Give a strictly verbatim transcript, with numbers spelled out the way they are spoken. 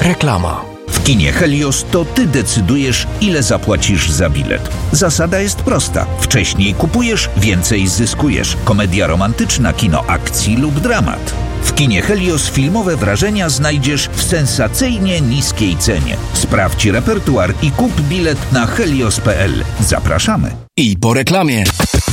Reklama. W kinie Helios to ty decydujesz, ile zapłacisz za bilet. Zasada jest prosta. Wcześniej kupujesz, więcej zyskujesz. Komedia romantyczna, kino akcji lub dramat. W kinie Helios filmowe wrażenia znajdziesz w sensacyjnie niskiej cenie. Sprawdź repertuar i kup bilet na helios kropka p l. Zapraszamy. I po reklamie.